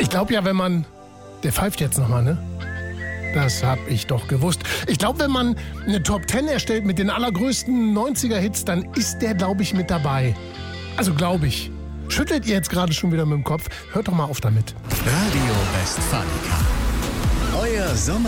Ich glaube ja, wenn man... Der pfeift jetzt nochmal, ne? Das hab ich doch gewusst. Ich glaube, wenn man eine Top 10 erstellt mit den allergrößten 90er-Hits, dann ist der, glaube ich, mit dabei. Also glaube ich. Schüttelt ihr jetzt gerade schon wieder mit dem Kopf? Hört doch mal auf damit. Radio Westfalica. Euer Sommer